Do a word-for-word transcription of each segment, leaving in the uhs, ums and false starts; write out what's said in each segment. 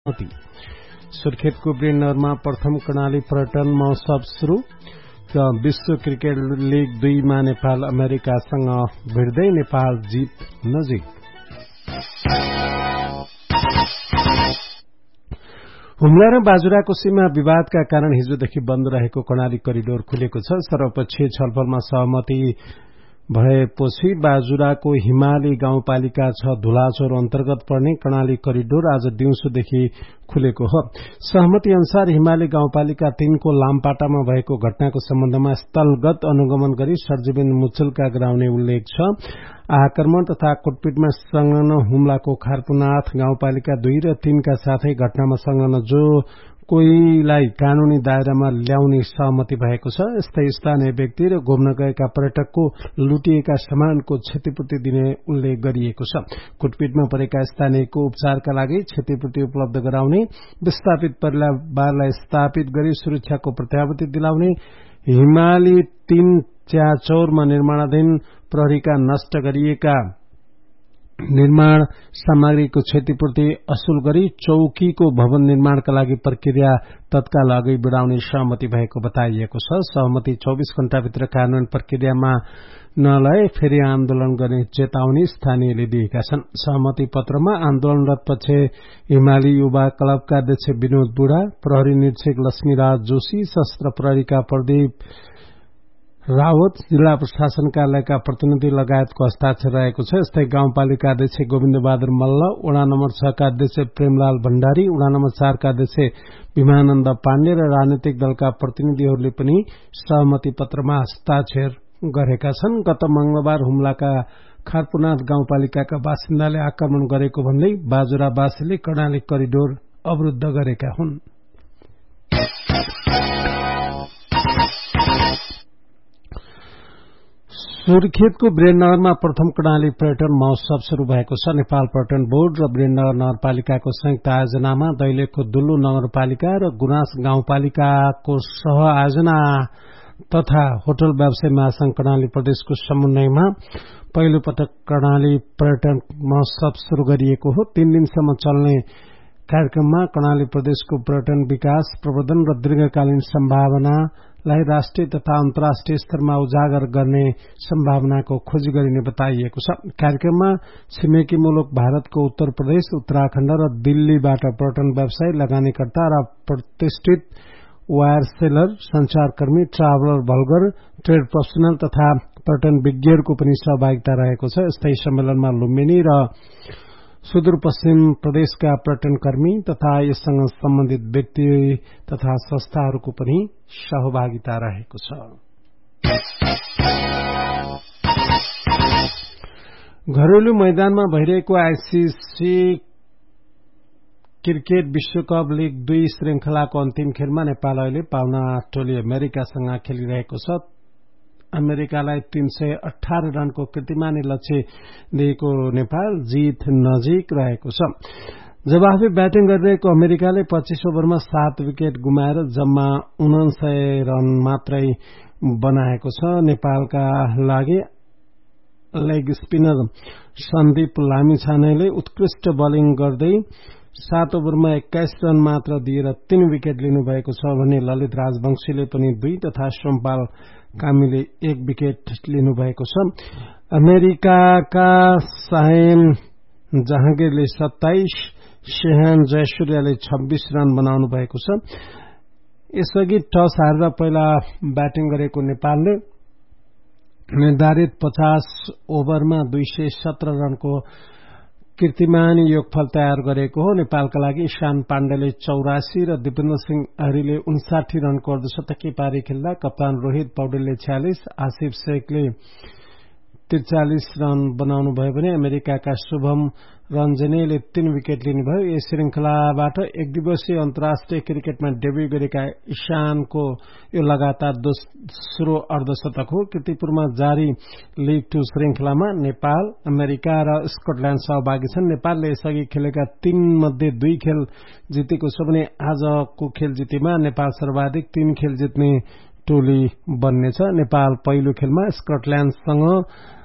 सुर्खेतको ब्रेनरमा प्रथम कर्णाली पर्यटन महोत्सव शुरू र विश्व क्रिकेट लीग दुईमा नेपाल अमेरिकासँग भिड्दै नेपाल जित नजिक। हुम्ला र बाजुराको सीमा विवादका कारण हिजोदेखि बन्द रहेको कर्णाली करिडोर खुलेको छ। सर्वपक्षीय छलफलमा सहमति भएपछि बाजुराको हिमाली गाउँपालिका छ धुलाचौर अन्तर्गत पर्ने कर्णाली करिडोर आज दिउँसोदेखि खुलेको हो। सहमति अनुसार हिमाली गाउँपालिका तीनको लामपाटामा भएको घटनाको सम्बन्धमा स्थलगत अनुगमन गरी सर्जीविन मुचुल्का गराउने उल्लेख छ। आक्रमण तथा कुटपिटमा संलग्न हुम्लाको खारपुनाथ गाउँपालिका दुई र तीनका साथै घटनामा संलग्न जो कोहीलाई कानूनी दायरामा ल्याउने सहमति भएको छ। यस्तै स्थानीय व्यक्ति र घुम्न गएका पर्यटकको लुटिएका सामानको क्षतिपूर्ति दिने उल्लेख गरिएको छ। कुटपिटमा परेका स्थानीयको उपचारका लागि क्षतिपूर्ति उपलब्ध गराउने, विस्थापित परिवारलाई स्थापित गरी सुरक्षाको प्रत्याभूति दिलाउने, हिमाली तीन च्याचौरमा निर्माणाधीन प्रहरीका नष्ट गरिएका निर्माण सामग्रीको क्षतिपूर्ति असुल गरी चौकीको भवन निर्माणका लागि प्रक्रिया तत्काल अघि बढाउने सहमति भएको बताइएको छ। सहमति चौबीस घण्टाभित्र कार्यान्वयन प्रक्रियामा नलए फेरि आन्दोलन गर्ने चेतावनी स्थानीयले दिएका छन्। सहमति पत्रमा आन्दोलनरत पक्ष हिमाली युवा क्लबका अध्यक्ष विनोद बुढा, प्रहरी निरीक्षक लक्ष्मीराज जोशी, सशस्त्र प्रहरीका प्रदीप रावत, जिल्ला प्रशासन कार्यालयका प्रतिनिधि लगायतको हस्ताक्षर रहेको छ। यस्तै गाउँपालिका अध्यक्ष गोविन्द बहादुर मल्ल, वडा नम्बर छ का अध्यक्ष प्रेमलाल भण्डारी, वडा नम्बर चार का अध्यक्ष भीमानन्द पाण्डे र राजनीतिक दलका प्रतिनिधिहरूले पनि सहमति पत्रमा हस्ताक्षर गरेका छन्। गत मंगलबार हुम्लाका खारपुनाथ गाउँपालिकाका बासिन्दाले आक्रमण गरेको भन्दै बाजुरावासीले कर्णाली करिडोर अवरुद्ध गरेका हुन्। सुर्खेतको ब्रेननगरमा प्रथम कर्णाली पर्यटन महोत्सव शुरू भएको छ। नेपाल पर्यटन बोर्ड र ब्रेननगर नगरपालिकाको संयुक्त आयोजनामा दैलेखको दुल्लु नगरपालिका र गुनास गाउँपालिकाको सह आयोजना तथा होटल व्यवसाय महासंघ कर्णाली प्रदेशको समन्वयमा पहिलो पटक कर्णाली पर्यटन महोत्सव शुरू गरिएको हो। तीन दिनसम्म चल्ने कार्यक्रममा कर्णाली प्रदेशको पर्यटन विकास, प्रवर्धन र दीर्घकालीन सम्भावनालाई राष्ट्रिय तथा अन्तर्राष्ट्रिय स्तरमा उजागर गर्ने सम्भावनाको खोजी गरिने बताइएको छ। कार्यक्रममा छिमेकी मुलुक भारतको उत्तर प्रदेश, उत्तराखण्ड र दिल्लीबाट पर्यटन व्यवसाय, लगानीकर्ता र प्रतिष्ठित wire seller, संचारकर्मी, traveller, vulgar, trade professional तथा पर्यटन विज्ञहरूको पनि सहभागिता रहेको छ। यस्तै सम्मेलनमा लुम्बिनी र सुदूरपश्चिम प्रदेशका पर्यटन कर्मी तथा यससँग सम्बन्धित व्यक्ति तथा संस्थाहरूको पनि सहभागिता रहेको छ। घरेलु मैदानमा भइरहेको आईसीसी क्रिकेट विश्वकप लीग दुई श्रृंखलाको अन्तिम खेलमा नेपाल अहिले पाहुना टोली अमेरिकासँग खेलिरहेको छ। अमेरिकालाई तीन सय अठार रनको कीर्तिमानी लक्ष्य दिएको नेपाल जित नजिक रहेको छ। जवाफी ब्याटिङ गरिरहेको अमेरिकाले पच्चीस ओभरमा सात विकेट गुमाएर जम्मा उनासय रन मात्रै बनाएको छ। नेपालका लागि लेग स्पिनर सन्दीप लामिछानेले उत्कृष्ट बलिङ गर्दै सात ओभरमा एक्काइस रन मात्र दिएर तीन विकेट लिनुभएको छ भने ललित राजवंशीले पनि दुई तथा सोमपाल कामीले एक विकेट लिनुभएको छ। अमेरिकाका साहेन जहाँगीरले सत्ताइस, शेहान जयसूर्यले छब्बीस रन बनाउनु भएको छ। यसअघि टस हारेर पहिला ब्याटिङ गरेको नेपालले निर्धारित पचास ओभरमा दुई सय सत्र रनको कीर्तिमानी योगफल तयार गरेको हो। नेपालका लागि ईशान पाण्डेले चौरासी र दिपेन्द्र सिंह अहरीले उन्साठी रनको अर्धशतकी पारी खेल्दा कप्तान रोहित पौडेलले छयालिस, आसिफ शेखले त्रिचालिस रन बनाउनु भयो भने अमेरिकाका शुभम रञ्जनेले तीन विकेट लिनुभयो। यस श्रृंखलाबाट एक दिवसीय अन्तर्राष्ट्रिय क्रिकेटमा डेब्यू गरेका ईशानको यो लगातार दोस्रो अर्धशतक हो। कीर्तिपुरमा जारी लीग टू श्रृंखलामा नेपाल, अमेरिका र स्कटल्याण्ड सहभागी छन्। नेपालले यसअघि खेलेका तीन मध्ये दुई खेल जितेको छ भने आजको खेल जितेमा नेपाल सर्वाधिक तीन खेल जित्ने टोली बन्नेछ। नेपाल पहिलो खेलमा स्कटल्याण्डसँग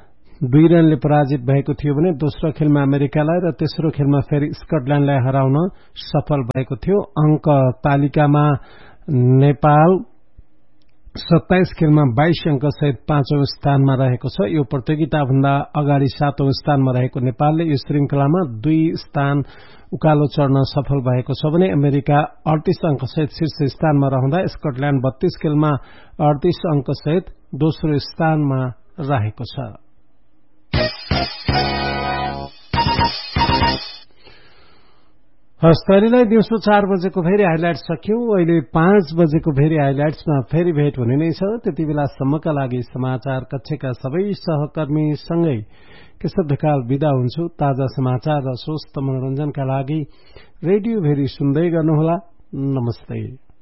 दुई रनले पराजित भएको थियो भने दोस्रो खेलमा अमेरिकालाई र तेस्रो खेलमा फेरि स्कटल्याण्डलाई हराउन सफल भएको थियो। अंक तालिकामा नेपाल सत्ताइस खेलमा बाइस अंक सहित पाँचौं स्थानमा रहेको छ। यो प्रतियोगिताभन्दा अगाडि सातौं स्थानमा रहेको नेपालले यो श्रृंखलामा दुई स्थान उकालो चढ्न सफल भएको छ भने अमेरिका अडतीस अंक सहित शीर्ष स्थानमा रहँदा स्कटल्याण्ड बत्तीस खेलमा अडतीस अंक सहित दोस्रो स्थानमा रहेको छ। हस्तरीलाई दिउँसो चार बजेको फेरि हाइलाइट सक्यौं। अहिले पाँच बजेको फेरि हाइलाइट्समा फेरि भेट हुने नै छ। त्यति बेलासम्मका लागि समाचार कक्षका सबै सहकर्मी सँगै केशव ढकाल विदा हुन्छु। ताजा समाचार र स्वस्थ मनोरञ्जनका लागि रेडियो भेरी सुन्दै गर्नुहोला। नमस्ते।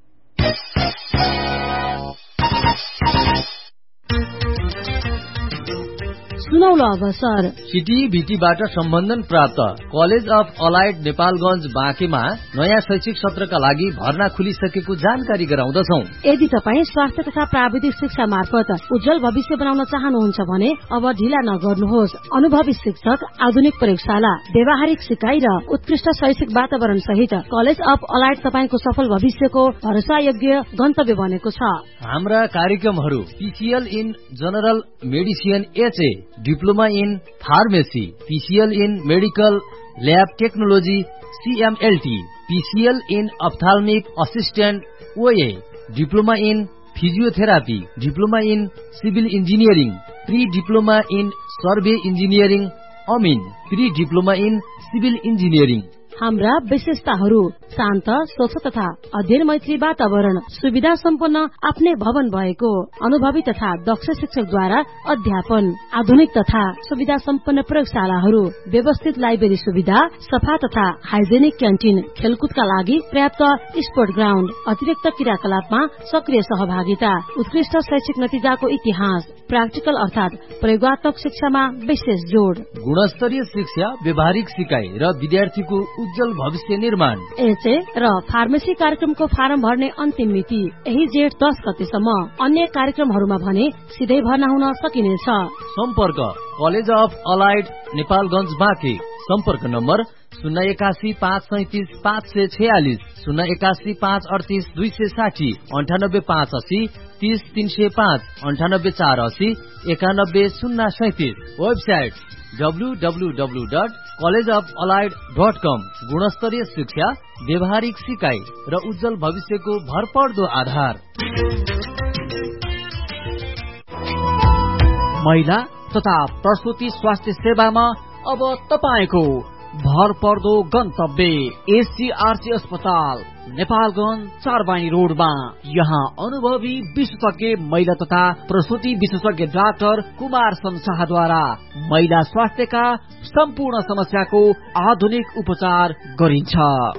सुनौलो अवसर सिटी भिटीबाट सम्बन्धन प्राप्त कलेज अफ अलाइड नेपालगंज बाँकेमा नयाँ शैक्षिक सत्रका लागि भर्ना खुलिसकेको जानकारी गराउँदछौ। यदि तपाईँ स्वास्थ्य तथा प्राविधिक शिक्षा मार्फत उज्जवल भविष्य बनाउन चाहनुहुन्छ भने अब ढिला नगर्नुहोस्। अनुभवी शिक्षक, आधुनिक प्रयोगशाला, व्यावहारिक सिकाइ र उत्कृष्ट शैक्षिक वातावरण सहित कलेज अफ अलाइड तपाईंको सफल भविष्यको भरोसायोग्य गन्तव्य बनेको छ। हाम्रा कार्यक्रमहरू PCL in general medicine HA, diploma in pharmacy, PCL in medical lab technology सीएमएलटी, PCL in अप्थाल्मिक assistant ओए, diploma in physiotherapy, diploma in civil engineering, pre diploma in survey engineering Amin, pre diploma in civil engineering. हाम्रा विशेषताहरू शान्त, स्वच्छ तथा अध्ययन मैत्री वातावरण, सुविधा सम्पन्न आफ्नै भवन भएको, अनुभवी तथा दक्ष शिक्षकद्वारा अध्यापन, आधुनिक तथा सुविधा सम्पन्न प्रयोगशालाहरू, व्यवस्थित लाइब्रेरी सुविधा, सफा तथा हाइजेनिक क्यान्टिन, खेलकुदका लागि पर्याप्त स्पोर्ट ग्राउण्ड, अतिरिक्त क्रियाकलापमा सक्रिय सहभागिता, उत्कृष्ट शैक्षिक नतिजाको इतिहास, प्राक्टिकल अर्थात प्रयोगात्मक शिक्षामा विशेष जोड, गुणस्तरीय शिक्षा, व्यावहारिक सिकाइ र विद्यार्थीको उज्जवल भविष्य निर्माण। एचए र फार्मेसी कार्यक्रमको फारम भर्ने अन्तिम मिति यही जेठ दस गतेसम्म। अन्य कार्यक्रमहरूमा भने सिधै भर्ना हुन सकिनेछ। सम्पर्क college of allied Nepalganj Banke. सम्पर्क नम्बर शून्य एकासी पाँच सैतिस पाँच सय छयालिस, शून्य एकासी पाँच अडतिस दुई सय साठी, अन्ठानब्बे पाँच असी तीस तीन सय पाँच, अन्ठानब्बे चार असी एकानब्बे शून्य सैतिस। Website W W W dot college of allied dot कम। गुणस्तरीय शिक्षा, व्यावहारिक सिकाइ र उज्जवल भविष्यको भरपर्दो आधार। महिला तथा प्रसुति स्वास्थ्य सेवामा अब तपाईको भरपर्दो गन्तव्य एससीआरसी अस्पताल नेपालगंज चारबानी रोडमा। यहाँ अनुभवी विशेषज्ञ महिला तथा प्रसुति विशेषज्ञ डाक्टर कुमार शाहद्वारा महिला स्वास्थ्यका सम्पूर्ण समस्याको आधुनिक उपचार गरिन्छ।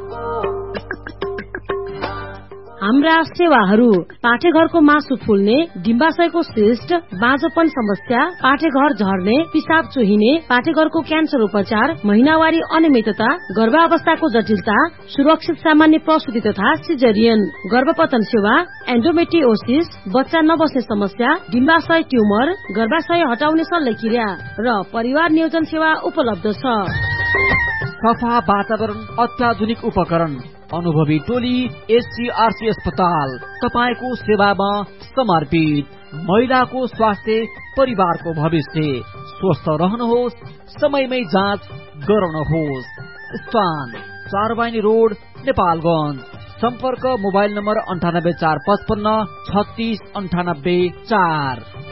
हाम्रा सेवाहरू पाठेघरको मासु फुल्ने, डिम्बाशयको सिस्ट, बाँझोपन समस्या, पाठेघर झर्ने, पिसाब चुहिने, पाठेघरको क्यान्सर उपचार, महिनावारी अनियमितता, गर्भावस्थाको जटिलता, सुरक्षित सामान्य प्रसुति तथा सिजरियन, गर्भपतन सेवा, एन्डोमेट्रियोसिस, बच्चा नबस्ने समस्या, डिम्बाशय ट्युमर, गर्भाशय हटाउने शल्यक्रिया र परिवार नियोजन सेवा उपलब्ध छ। सफा वातावरण, अत्याधुनिक उपकरण, अनुभवी टोली एससीआरसी अस्पताल तपाईको सेवामा समर्पित। महिलाको स्वास्थ्य, परिवारको भविष्य। स्वस्थ रहनुहोस्, समयमै जाँच गराउनुहोस्। स्थान चारबानी रोड नेपालगंज। सम्पर्क मोबाइल नम्बर अन्ठानब्बे चार पचपन्न छत्तीस अन्ठानब्बे चार।